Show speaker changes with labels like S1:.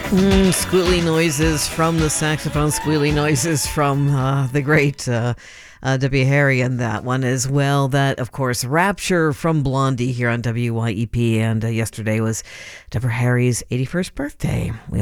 S1: Squealy noises from the saxophone, squealy noises from the great W. Harry, and that one as well. That, of course, Rapture from Blondie here on WYEP. And yesterday was Deborah Harry's 81st birthday. We